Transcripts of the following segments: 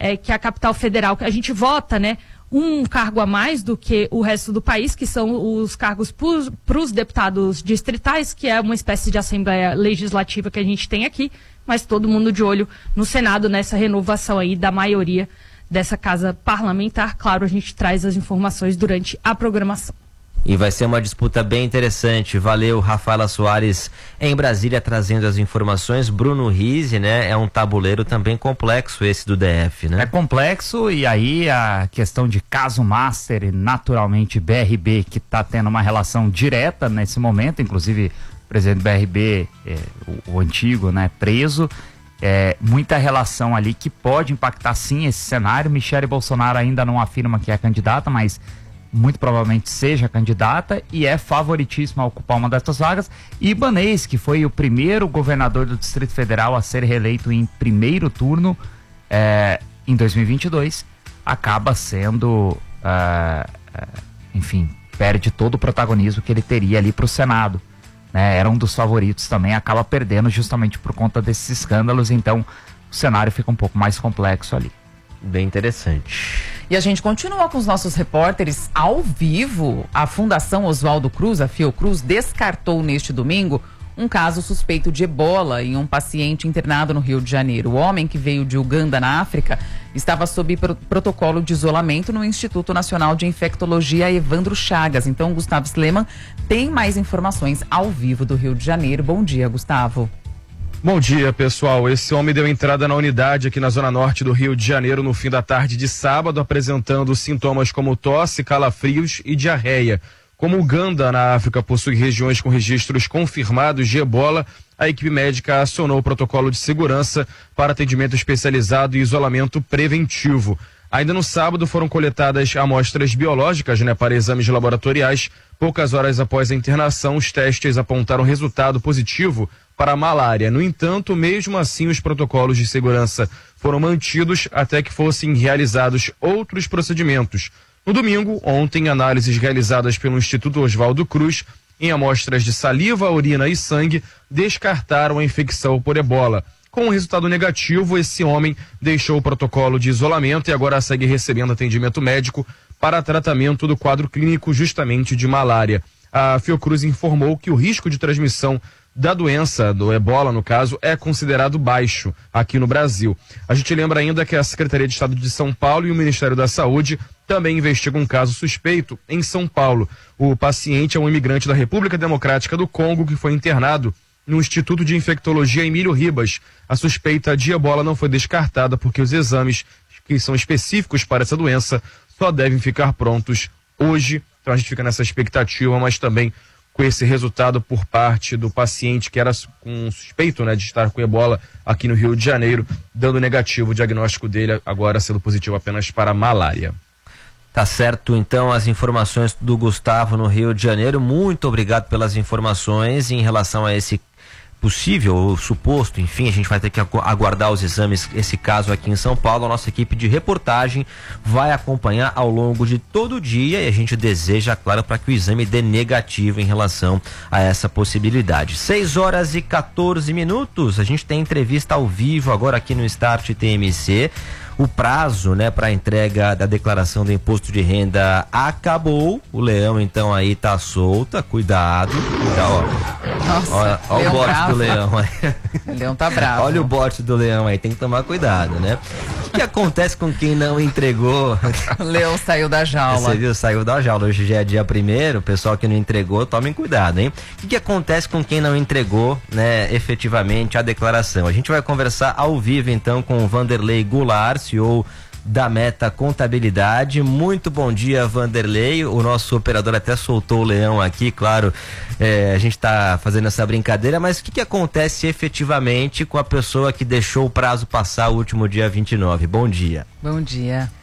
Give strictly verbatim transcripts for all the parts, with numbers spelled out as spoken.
é, que a capital federal, que a gente vota, né, um cargo a mais do que o resto do país, que são os cargos para os deputados distritais, que é uma espécie de assembleia legislativa que a gente tem aqui, mas todo mundo de olho no Senado, nessa renovação aí da maioria dessa casa parlamentar. Claro, a gente traz as informações durante a programação. E vai ser uma disputa bem interessante. Valeu, Rafaela Soares, em Brasília, trazendo as informações. Bruno Rizzi, né? É um tabuleiro também complexo esse do D F, né? É complexo, e aí a questão de caso master e naturalmente B R B, que está tendo uma relação direta nesse momento, inclusive o presidente do B R B, é, o, o antigo, né? Preso. É, muita relação ali que pode impactar sim esse cenário. Michele Bolsonaro ainda não afirma que é candidata, mas muito provavelmente seja candidata e é favoritíssima a ocupar uma dessas vagas. E Ibanez, que foi o primeiro governador do Distrito Federal a ser reeleito em primeiro turno é, em dois mil e vinte e dois, acaba sendo, é, é, enfim, perde todo o protagonismo que ele teria ali para o Senado. Né? Era um dos favoritos também, acaba perdendo justamente por conta desses escândalos, então o cenário fica um pouco mais complexo ali. Bem interessante. E a gente continua com os nossos repórteres ao vivo. A Fundação Oswaldo Cruz, a Fiocruz, descartou neste domingo um caso suspeito de ebola em um paciente internado no Rio de Janeiro. O homem, que veio de Uganda, na África, estava sob pro- protocolo de isolamento no Instituto Nacional de Infectologia Evandro Chagas. Então, Gustavo Sleman tem mais informações ao vivo do Rio de Janeiro. Bom dia, Gustavo. Bom dia, pessoal. Esse homem deu entrada na unidade aqui na zona norte do Rio de Janeiro no fim da tarde de sábado, apresentando sintomas como tosse, calafrios e diarreia. Como Uganda, na África, possui regiões com registros confirmados de ebola, a equipe médica acionou o protocolo de segurança para atendimento especializado e isolamento preventivo. Ainda no sábado foram coletadas amostras biológicas, né, para exames laboratoriais. Poucas horas após a internação, os testes apontaram resultado positivo para a malária. No entanto, mesmo assim, os protocolos de segurança foram mantidos até que fossem realizados outros procedimentos. No domingo, ontem, análises realizadas pelo Instituto Oswaldo Cruz em amostras de saliva, urina e sangue descartaram a infecção por ebola. Com o resultado negativo, esse homem deixou o protocolo de isolamento e agora segue recebendo atendimento médico para tratamento do quadro clínico justamente de malária. A Fiocruz informou que o risco de transmissão da doença, do ebola no caso, é considerado baixo aqui no Brasil. A gente lembra ainda que a Secretaria de Estado de São Paulo e o Ministério da Saúde também investigam um caso suspeito em São Paulo. O paciente é um imigrante da República Democrática do Congo que foi internado no Instituto de Infectologia Emílio Ribas. A suspeita de ebola não foi descartada porque os exames que são específicos para essa doença só devem ficar prontos hoje. Então a gente fica nessa expectativa, mas também com esse resultado por parte do paciente que era com um suspeito, né, de estar com ebola aqui no Rio de Janeiro, dando negativo o diagnóstico dele, agora sendo positivo apenas para malária. Tá certo, então, as informações do Gustavo no Rio de Janeiro. Muito obrigado pelas informações em relação a esse possível ou suposto, enfim, a gente vai ter que aguardar os exames, esse caso aqui em São Paulo. A nossa equipe de reportagem vai acompanhar ao longo de todo o dia e a gente deseja, claro, para que o exame dê negativo em relação a essa possibilidade. seis horas e quatorze minutos, a gente tem entrevista ao vivo agora aqui no Start T M C. O prazo, né, para entrega da declaração do imposto de renda acabou. O leão, então, aí tá solta. Cuidado. Cuidado, ó. Nossa, olha, olha o bote bravo. do leão aí. O leão tá bravo. Olha o bote do leão aí, tem que tomar cuidado, né? O que acontece com quem não entregou? O leão saiu da jaula. Você viu, saiu da jaula. Hoje já é dia primeiro, o pessoal que não entregou, tomem cuidado, hein? O que acontece com quem não entregou, né, efetivamente a declaração? A gente vai conversar ao vivo, então, com o Vanderlei Goulart, C E O da Meta Contabilidade. Muito bom dia, Vanderlei. O nosso operador até soltou o leão aqui, claro, é, a gente está fazendo essa brincadeira, mas o que, que acontece efetivamente com a pessoa que deixou o prazo passar o último dia vinte e nove? Bom dia. Bom dia.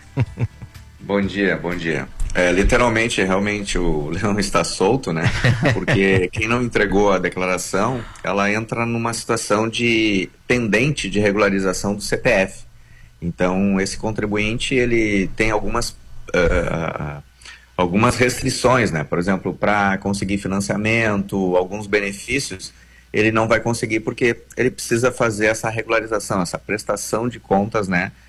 Bom dia, bom dia. É, literalmente, realmente, o leão está solto, né? Porque quem não entregou a declaração, ela entra numa situação de pendente de regularização do C P F. Então, esse contribuinte, ele tem algumas, uh, algumas restrições, né? Por exemplo, para conseguir financiamento, alguns benefícios, ele não vai conseguir porque ele precisa fazer essa regularização, essa prestação de contas, né?